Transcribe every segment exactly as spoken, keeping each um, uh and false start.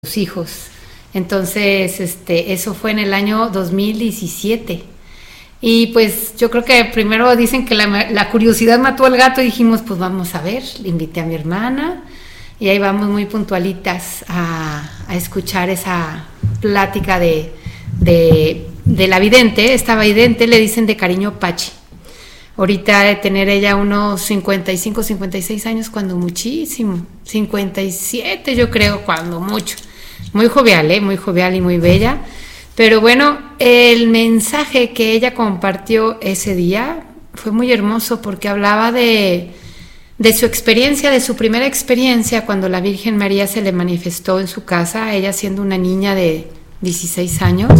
sus hijos. Entonces, este, eso fue en el año dos mil diecisiete. Y pues yo creo que primero dicen que la, la curiosidad mató al gato y dijimos, pues vamos a ver, le invité a mi hermana y ahí vamos muy puntualitas a, a escuchar esa plática de, de, de la vidente. Esta vidente le dicen de cariño Pachi. Ahorita de tener ella unos cincuenta y cinco, cincuenta y seis años, cuando muchísimo, cincuenta y siete yo creo, cuando mucho. Muy jovial, ¿eh? Muy jovial y muy bella. Pero bueno, el mensaje que ella compartió ese día fue muy hermoso porque hablaba de, de su experiencia, de su primera experiencia cuando la Virgen María se le manifestó en su casa, ella siendo una niña de dieciséis años,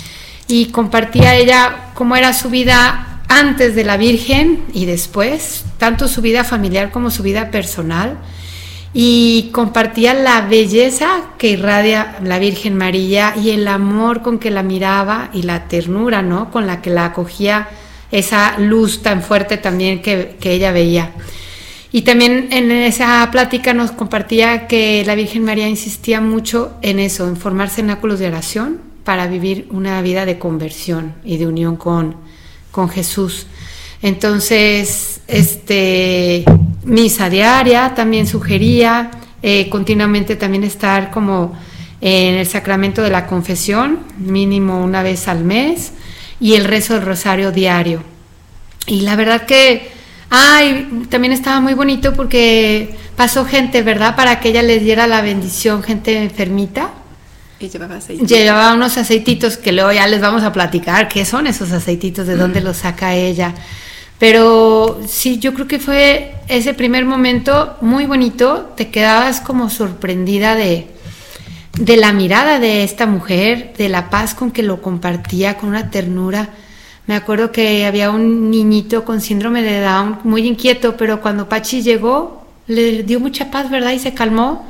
y compartía ella cómo era su vida antes de la Virgen y después, tanto su vida familiar como su vida personal, y compartía la belleza que irradia la Virgen María y el amor con que la miraba y la ternura, ¿no?, con la que la acogía, esa luz tan fuerte también que, que ella veía. Y también en esa plática nos compartía que la Virgen María insistía mucho en eso, en formar cenáculos de oración para vivir una vida de conversión y de unión con, con Jesús. Entonces, este, misa diaria también sugería, eh, continuamente también estar como en el sacramento de la confesión, mínimo una vez al mes, y el rezo del rosario diario. Y la verdad que, ay, también estaba muy bonito porque pasó gente, ¿verdad?, para que ella les diera la bendición, gente enfermita. Y llevaba aceititos. Llevaba unos aceititos que luego ya les vamos a platicar qué son esos aceititos, de dónde los saca ella. Pero sí, yo creo que fue ese primer momento muy bonito. Te quedabas como sorprendida de, de la mirada de esta mujer, de la paz con que lo compartía, con una ternura. Me acuerdo que había un niñito con síndrome de Down muy inquieto, pero cuando Pachi llegó le dio mucha paz, ¿verdad? Y se calmó.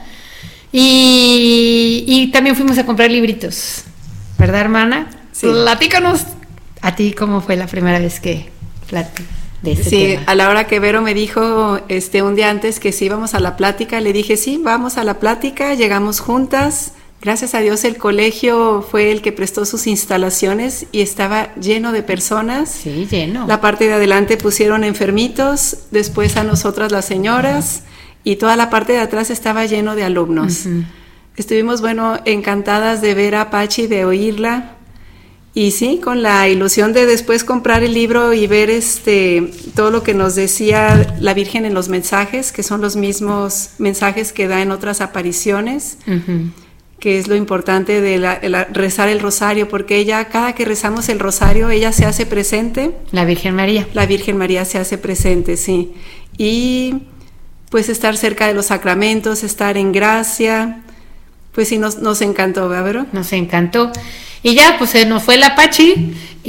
Y, y también fuimos a comprar libritos, ¿verdad, hermana? Sí. Platícanos a ti cómo fue la primera vez que de ese sí, tema. A la hora que Vero me dijo este un día antes que sí íbamos a la plática, le dije sí, vamos a la plática, llegamos juntas. Gracias a Dios el colegio fue el que prestó sus instalaciones y estaba lleno de personas. Sí, lleno. La parte de adelante pusieron enfermitos, después a nosotras las señoras, y toda la parte de atrás estaba lleno de alumnos. Uh-huh. Estuvimos, bueno, encantadas de ver a Pachi, de oírla, y sí, con la ilusión de después comprar el libro y ver este todo lo que nos decía la Virgen en los mensajes, que son los mismos mensajes que da en otras apariciones, uh-huh. que es lo importante de la, la, rezar el rosario, porque ella, cada que rezamos el rosario, ella se hace presente. La Virgen María. La Virgen María se hace presente, sí. Y pues estar cerca de los sacramentos, estar en gracia, pues sí, nos, nos encantó, ¿verdad, Vero? Nos encantó. Y ya, pues se nos fue la Pachi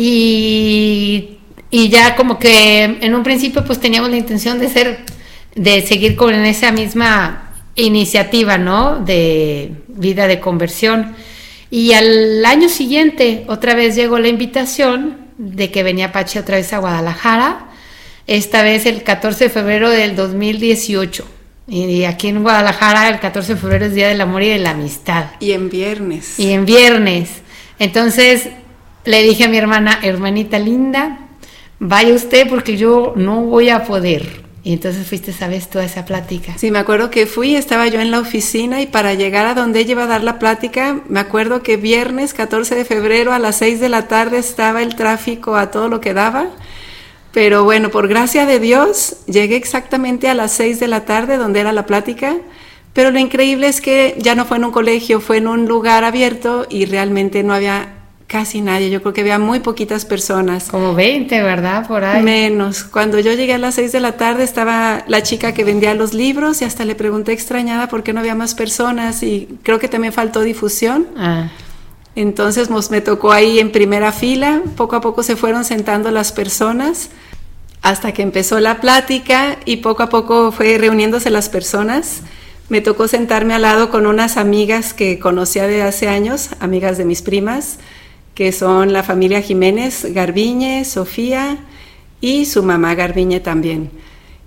y, y ya como que en un principio pues teníamos la intención de ser, de seguir con esa misma iniciativa, ¿no?, de vida de conversión. Y al año siguiente otra vez llegó la invitación de que venía Pachi otra vez a Guadalajara, esta vez el catorce de febrero del dos mil dieciocho. Y aquí en Guadalajara el catorce de febrero es Día del Amor y de la Amistad. Y en viernes. Y en viernes. Entonces le dije a mi hermana, hermanita linda, vaya usted porque yo no voy a poder. Y entonces fuiste, ¿sabes?, toda esa plática. Sí, me acuerdo que fui, estaba yo en la oficina y para llegar a donde ella iba a dar la plática, me acuerdo que viernes catorce de febrero a las seis de la tarde estaba el tráfico a todo lo que daba. Pero bueno, por gracia de Dios, llegué exactamente a las seis de la tarde donde era la plática, pero lo increíble es que ya no fue en un colegio, fue en un lugar abierto y realmente no había casi nadie. Yo creo que había muy poquitas personas. Como veinte, ¿verdad? Por ahí. Menos. Cuando yo llegué a las seis de la tarde estaba la chica que vendía los libros y hasta le pregunté extrañada por qué no había más personas y creo que también faltó difusión. Ah. Entonces pues, me tocó ahí en primera fila, poco a poco se fueron sentando las personas hasta que empezó la plática y poco a poco fue reuniéndose las personas. Me tocó sentarme al lado con unas amigas que conocía de hace años, amigas de mis primas, que son la familia Jiménez, Garbiñe, Sofía y su mamá Garbiñe también.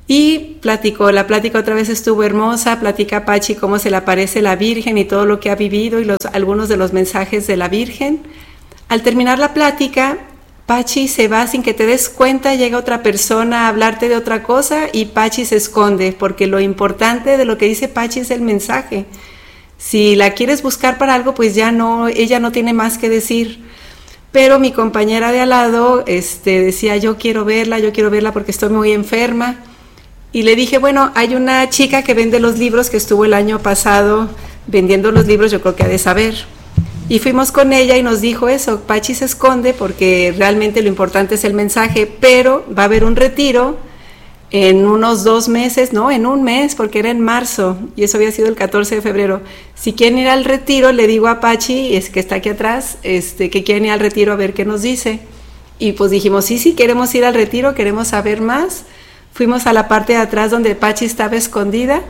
Y platicó, la plática otra vez estuvo hermosa, platica Pachi cómo se le aparece la Virgen y todo lo que ha vivido y los, algunos de los mensajes de la Virgen. Al terminar la plática, Pachi se va sin que te des cuenta, llega otra persona a hablarte de otra cosa y Pachi se esconde, porque lo importante de lo que dice Pachi es el mensaje. Si la quieres buscar para algo, pues ya no, ella no tiene más que decir. Pero mi compañera de al lado este, decía, yo quiero verla, yo quiero verla porque estoy muy enferma. Y le dije, bueno, hay una chica que vende los libros que estuvo el año pasado vendiendo los libros, yo creo que ha de saber. Y fuimos con ella y nos dijo eso, Pachi se esconde porque realmente lo importante es el mensaje, pero va a haber un retiro en unos dos meses, no, en un mes, porque era en marzo, y eso había sido el catorce de febrero. Si quieren ir al retiro, le digo a Pachi, es que está aquí atrás, este, que quieren ir al retiro a ver qué nos dice. Y pues dijimos, sí, sí, queremos ir al retiro, queremos saber más. Fuimos a la parte de atrás donde Pachi estaba escondida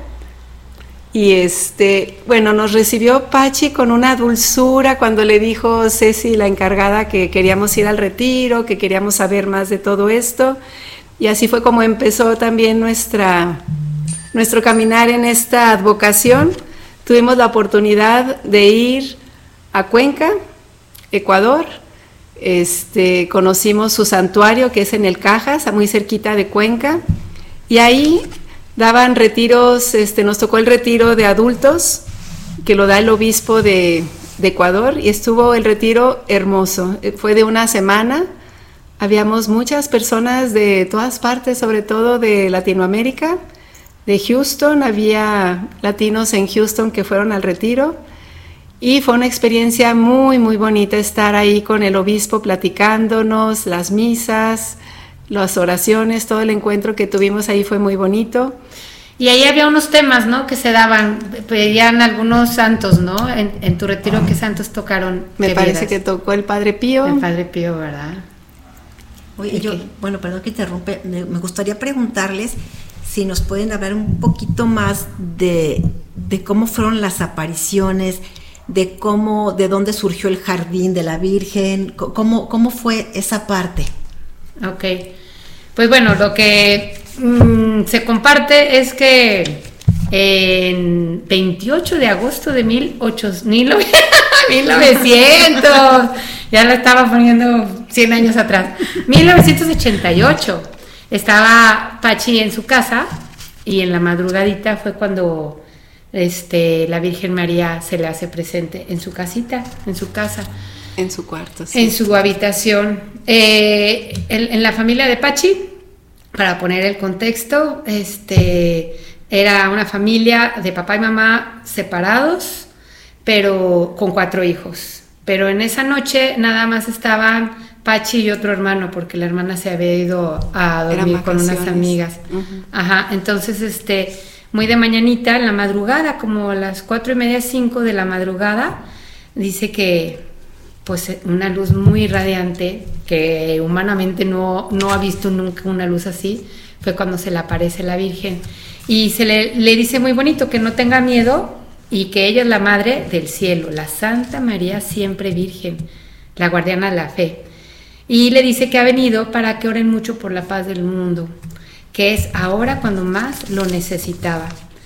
y este, bueno, nos recibió Pachi con una dulzura cuando le dijo Ceci, la encargada, que queríamos ir al retiro, que queríamos saber más de todo esto, y así fue como empezó también nuestra, nuestro caminar en esta advocación. Tuvimos la oportunidad de ir a Cuenca, Ecuador. Este, conocimos su santuario que es en el Cajas, muy cerquita de Cuenca, y ahí daban retiros, este, nos tocó el retiro de adultos que lo da el obispo de, de Ecuador, y estuvo el retiro hermoso, fue de una semana, habíamos muchas personas de todas partes, sobre todo de Latinoamérica, de Houston, había latinos en Houston que fueron al retiro. Y fue una experiencia muy, muy bonita estar ahí con el obispo platicándonos, las misas, las oraciones, todo el encuentro que tuvimos ahí fue muy bonito. Y ahí había unos temas, ¿no?, que se daban, pedían algunos santos, ¿no? En, en tu retiro, ¿qué santos tocaron? Me parece que tocó el Padre Pío. El Padre Pío, ¿verdad? Oye, okay. yo, bueno, perdón que interrumpe, me, me gustaría preguntarles si nos pueden hablar un poquito más de, de cómo fueron las apariciones, de cómo, de dónde surgió el jardín de la Virgen, cómo, cómo fue esa parte. Ok, pues bueno, lo que mmm, se comparte es que en veintiocho de agosto de mil novecientos, ya lo estaba poniendo cien años atrás, mil novecientos ochenta y ocho, estaba Pachi en su casa y en la madrugadita fue cuando Este, la Virgen María se le hace presente en su casita, en su casa. En su cuarto, sí. En su habitación. Eh, en, en la familia de Pachi, para poner el contexto, este, era una familia de papá y mamá separados, pero con cuatro hijos. Pero en esa noche nada más estaban Pachi y otro hermano, porque la hermana se había ido a dormir con unas amigas. Uh-huh. Ajá, entonces este... muy de mañanita, en la madrugada, como a las cuatro y media, cinco de la madrugada, dice que pues una luz muy radiante, que humanamente no, no ha visto nunca una luz así, fue cuando se le aparece la Virgen. Y se le, le dice muy bonito que no tenga miedo y que ella es la Madre del Cielo, la Santa María siempre Virgen, la guardiana de la fe. Y le dice que ha venido para que oren mucho por la paz del mundo, que es ahora cuando más lo necesitaba.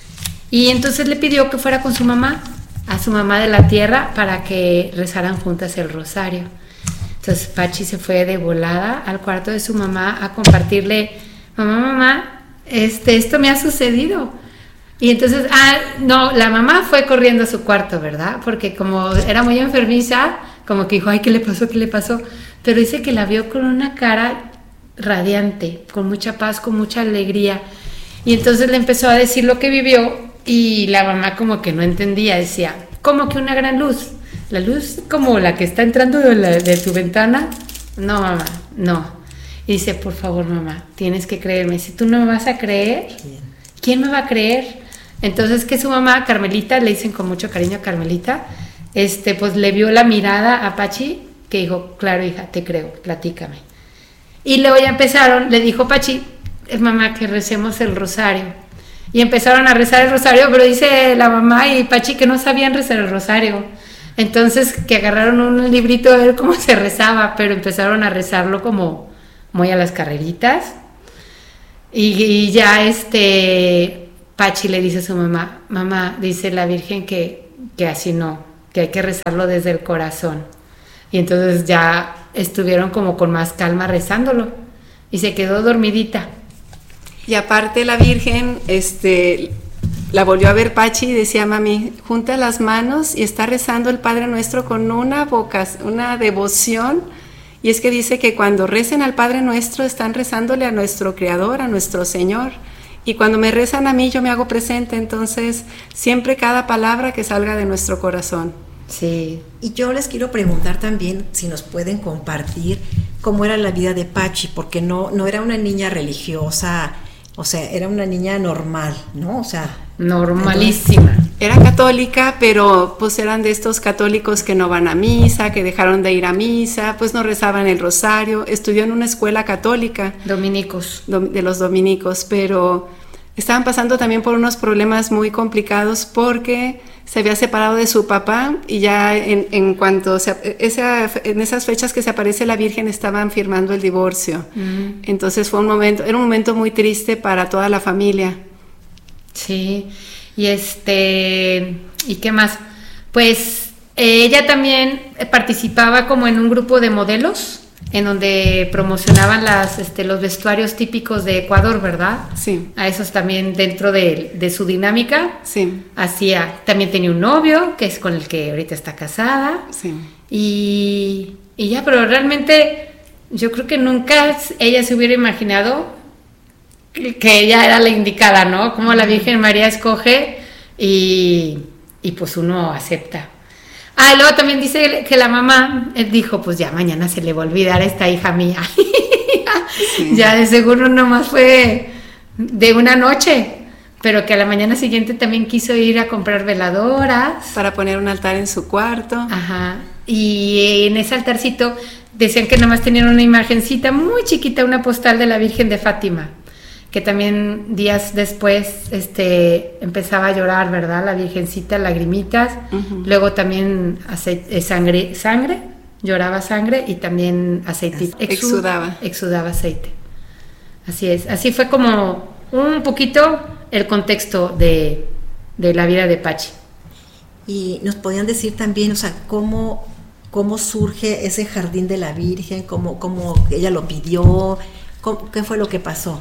Y entonces le pidió que fuera con su mamá, a su mamá de la tierra, para que rezaran juntas el rosario. Entonces Pachi se fue de volada al cuarto de su mamá a compartirle, mamá, mamá, este, esto me ha sucedido. Y entonces, ah, no, la mamá fue corriendo a su cuarto, ¿verdad? Porque como era muy enfermiza, como que dijo, ay, ¿qué le pasó? ¿Qué le pasó? Pero dice que la vio con una cara radiante, con mucha paz, con mucha alegría, y entonces le empezó a decir lo que vivió y la mamá como que no entendía, decía, ¿cómo que una gran luz? ¿La luz como la que está entrando de, la, de tu ventana? No, mamá, no. Y dice, por favor, mamá, tienes que creerme, si tú no me vas a creer, ¿quién me va a creer? Entonces que su mamá, Carmelita, le dicen con mucho cariño a Carmelita, este, pues le vio la mirada a Pachi, que dijo, claro, hija, te creo, platícame. Y luego ya empezaron, le dijo Pachi, mamá, que recemos el rosario. Y empezaron a rezar el rosario, pero dice la mamá y Pachi que no sabían rezar el rosario. Entonces que agarraron un librito a ver cómo se rezaba, pero empezaron a rezarlo como muy a las carreritas. Y, y ya este Pachi le dice a su mamá, mamá, dice la Virgen que, que así no, que hay que rezarlo desde el corazón. Y entonces ya estuvieron como con más calma rezándolo y se quedó dormidita. Y aparte la Virgen, este, la volvió a ver Pachi y decía, mami, junta las manos y está rezando el Padre Nuestro con una voca, una devoción. Y es que dice que cuando recen al Padre Nuestro están rezándole a nuestro Creador, a nuestro Señor. Y cuando me rezan a mí yo me hago presente, entonces siempre cada palabra que salga de nuestro corazón. Sí. Y yo les quiero preguntar también si nos pueden compartir cómo era la vida de Pachi, porque no, no era una niña religiosa, o sea, era una niña normal, ¿no? O sea, normalísima. Era católica, pero pues eran de estos católicos que no van a misa, que dejaron de ir a misa, pues no rezaban el rosario. Estudió en una escuela católica. Dominicos. De los dominicos, pero estaban pasando también por unos problemas muy complicados porque se había separado de su papá y ya en, en cuanto se, esa, en esas fechas que se aparece la Virgen estaban firmando el divorcio. Mm. Entonces fue un momento, era un momento muy triste para toda la familia. Sí, y este, ¿y qué más? Pues eh, ella también participaba como en un grupo de modelos en donde promocionaban las, este, los vestuarios típicos de Ecuador, ¿verdad? Sí. A esos también dentro de, de su dinámica. Sí. Hacía, también tenía un novio, que es con el que ahorita está casada. Sí. Y, y ya, pero realmente yo creo que nunca ella se hubiera imaginado que, que ella era la indicada, ¿no? Como la Virgen María escoge y, y pues uno acepta. Ah, y luego también dice que la mamá dijo, pues ya mañana se le va a olvidar a esta hija mía. Sí. Ya de seguro nomás fue de una noche, pero que a la mañana siguiente también quiso ir a comprar veladoras. Para poner un altar en su cuarto. Ajá, y en ese altarcito decían que nomás tenían una imagencita muy chiquita, una postal de la Virgen de Fátima, que también días después este, empezaba a llorar, ¿verdad? La Virgencita, lagrimitas, uh-huh. Luego también aceite, sangre, sangre, lloraba sangre y también aceite. Exud, exudaba. Exudaba aceite. Así es, así fue como un poquito el contexto de, de la vida de Pachi. Y nos podían decir también, o sea, cómo, cómo surge ese jardín de la Virgen, cómo, cómo ella lo pidió, cómo, qué fue lo que pasó.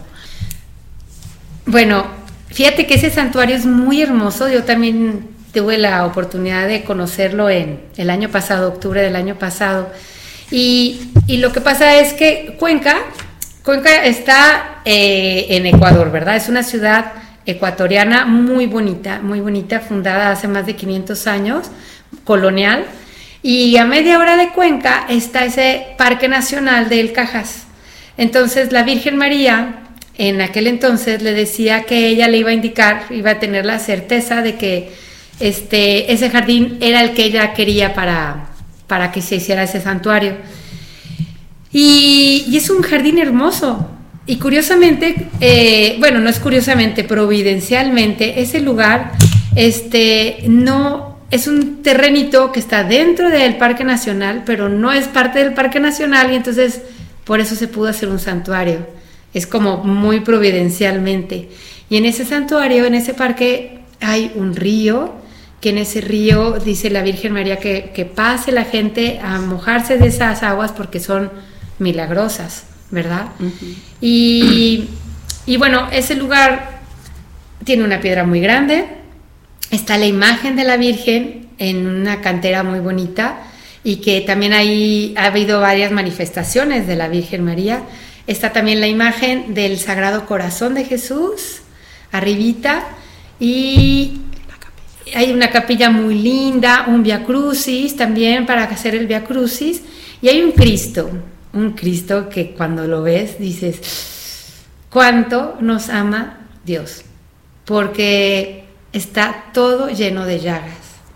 Bueno, fíjate que ese santuario es muy hermoso. Yo también tuve la oportunidad de conocerlo en el año pasado, octubre del año pasado. Y, y lo que pasa es que Cuenca, Cuenca está eh, en Ecuador, ¿verdad? Es una ciudad ecuatoriana muy bonita, muy bonita, fundada hace más de quinientos años, colonial. Y a media hora de Cuenca está ese Parque Nacional del Cajas. Entonces la Virgen María en aquel entonces le decía que ella le iba a indicar, iba a tener la certeza de que este, ese jardín era el que ella quería para, para que se hiciera ese santuario. Y, y es un jardín hermoso. Y curiosamente, eh, bueno, no es curiosamente, providencialmente, ese lugar este, no es un terrenito que está dentro del Parque Nacional, pero no es parte del Parque Nacional y entonces por eso se pudo hacer un santuario. Es como muy providencialmente. Y en ese santuario, en ese parque, hay un río, que en ese río dice la Virgen María que, que pase la gente a mojarse de esas aguas porque son milagrosas, ¿verdad? Uh-huh. Y, y bueno, ese lugar tiene una piedra muy grande, está la imagen de la Virgen en una cantera muy bonita y que también ahí ha habido varias manifestaciones de la Virgen María. Está también la imagen del Sagrado Corazón de Jesús, arribita, y hay una capilla muy linda, un Via Crucis también para hacer el Via Crucis, y hay un Cristo, un Cristo que cuando lo ves dices, ¿cuánto nos ama Dios? Porque está todo lleno de llagas.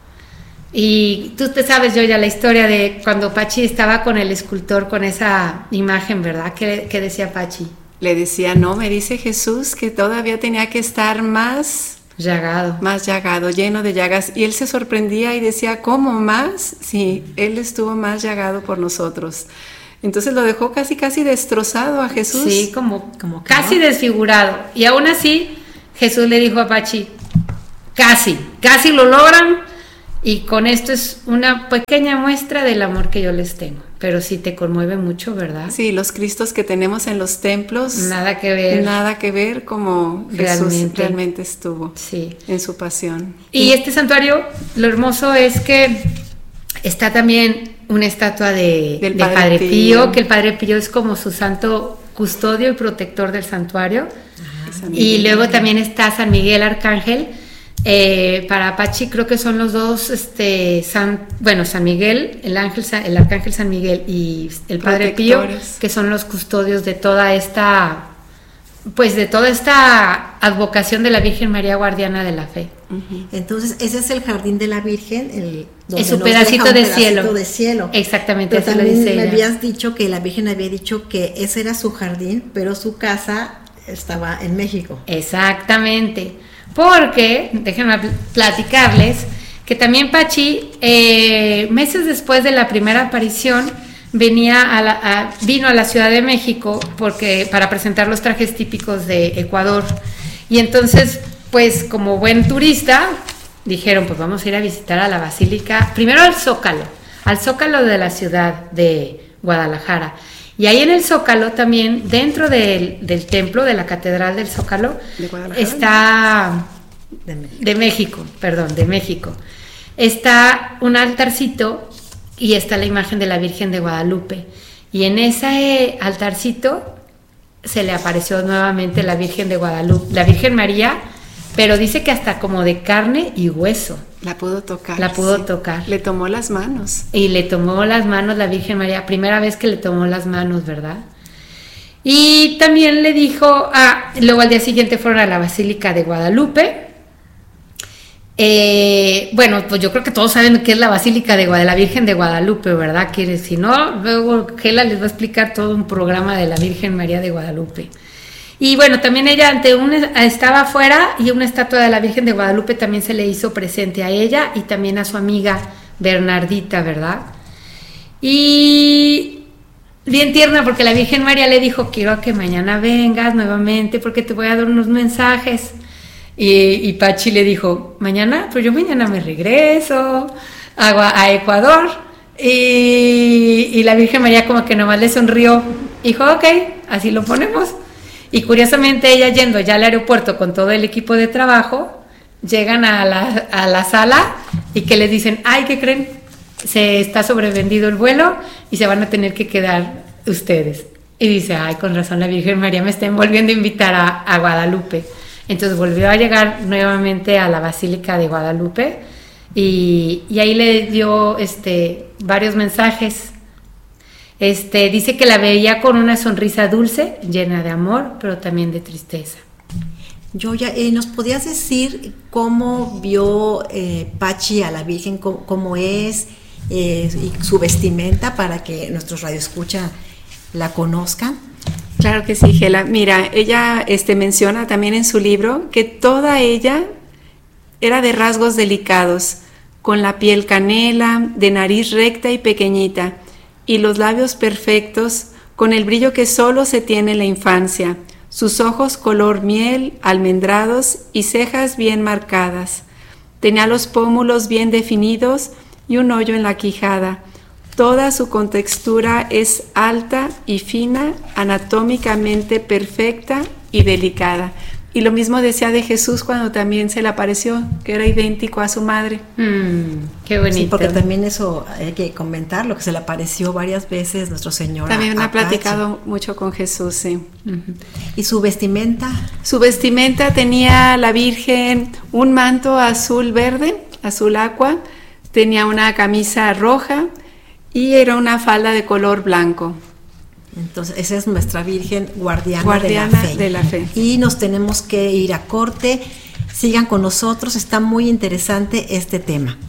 Y tú te sabes, yo ya la historia de cuando Pachi estaba con el escultor, con esa imagen, ¿verdad? ¿Qué, qué decía Pachi? Le decía, no, me dice Jesús que todavía tenía que estar más... llagado. Más llagado, lleno de llagas. Y él se sorprendía y decía, ¿cómo más? Sí, él estuvo más llagado por nosotros. Entonces lo dejó casi casi destrozado a Jesús. Sí, como, Como que casi no. desfigurado. Y aún así, Jesús le dijo a Pachi, casi, casi lo logran, y con esto es una pequeña muestra del amor que yo les tengo. Pero sí te conmueve mucho, ¿verdad? Sí, los Cristos que tenemos en los templos. Nada que ver. Nada que ver como Jesús Realmente. realmente estuvo Sí. en su pasión. Y este santuario, lo hermoso es que está también una estatua de, Del de Padre Padre Pío. Pío, que el Padre Pío es como su santo custodio y protector del santuario. San Y Miguel. luego también está San Miguel Arcángel. Eh, para Pachi creo que son los dos, este, San, bueno, San Miguel, el ángel, Sa- el Arcángel San Miguel y el Padre Pío, Protectores. que son los custodios de toda esta, pues de toda esta advocación de la Virgen María Guardiana de la Fe. Entonces, ese es el jardín de la Virgen, el, donde Es su nos pedacito deja un de pedacito cielo. de cielo. Exactamente, Pero así lo también dice me ella. habías dicho que la Virgen había dicho que ese era su jardín, pero su casa estaba en México. Exactamente, porque, déjenme pl- platicarles, que también Pachi, eh, meses después de la primera aparición, venía a la, a- vino a la Ciudad de México porque, para presentar los trajes típicos de Ecuador. Y entonces, pues como buen turista, dijeron, pues vamos a ir a visitar a la Basílica, primero al Zócalo, al Zócalo de la ciudad de Guadalajara. Y ahí en el Zócalo también, dentro del, del templo, de la Catedral del Zócalo, ¿De Guadalajara? está... De México. De México, perdón, de México. Está un altarcito y está la imagen de la Virgen de Guadalupe. Y en ese altarcito se le apareció nuevamente la Virgen de Guadalupe, la Virgen María, pero dice que hasta como de carne y hueso. La pudo tocar. La pudo tocar. Le tomó las manos. Y le tomó las manos la Virgen María, primera vez que le tomó las manos, ¿verdad? Y también le dijo, ah, luego al día siguiente fueron a la Basílica de Guadalupe. Eh, bueno, pues yo creo que todos saben qué es la Basílica de Guadalupe, la Virgen de Guadalupe, ¿verdad? Que si no, luego Gela les va a explicar todo un programa de la Virgen María de Guadalupe. Y bueno, también ella ante una, estaba afuera y una estatua de la Virgen de Guadalupe también se le hizo presente a ella y también a su amiga Bernardita, ¿verdad? Y bien tierna porque la Virgen María le dijo, quiero que mañana vengas nuevamente porque te voy a dar unos mensajes. Y, y Pachi le dijo, mañana, pues yo mañana me regreso a, Gua- a Ecuador. Y, y la Virgen María como que nomás le sonrió. Dijo, ok, así lo ponemos. Y curiosamente ella yendo ya al aeropuerto con todo el equipo de trabajo, llegan a la, a la sala y que les dicen, ay, ¿qué creen? Se está sobrevendido el vuelo y se van a tener que quedar ustedes. Y dice, ay, con razón la Virgen María me está volviendo a invitar a, a Guadalupe. Entonces volvió a llegar nuevamente a la Basílica de Guadalupe y, y ahí le dio este, varios mensajes. Este, dice que la veía con una sonrisa dulce, llena de amor, pero también de tristeza. Yo ya, eh, ¿nos podías decir cómo vio eh, Pachi a la Virgen, cómo, cómo es eh, y su vestimenta para que nuestros radioescucha la conozcan? Claro que sí, Gela. Mira, ella este, menciona también en su libro que toda ella era de rasgos delicados, con la piel canela, de nariz recta y pequeñita, y los labios perfectos, con el brillo que solo se tiene en la infancia, sus ojos color miel, almendrados y cejas bien marcadas. Tenía los pómulos bien definidos y un hoyo en la quijada. Toda su contextura es alta y fina, anatómicamente perfecta y delicada. Y lo mismo decía de Jesús cuando también se le apareció, que era idéntico a su madre. Mm, qué bonito. Sí, porque también eso hay que comentar, lo que se le apareció varias veces nuestro Señor. También a- ha a Pachi. platicado mucho con Jesús, sí. Ujú. ¿Y su vestimenta? Su vestimenta tenía la Virgen un manto azul verde, azul aqua, tenía una camisa roja y era una falda de color blanco. Entonces, esa es nuestra Virgen guardiana, Guardiana de la fe. de la fe. Y nos tenemos que ir a corte. Sigan con nosotros, está muy interesante este tema.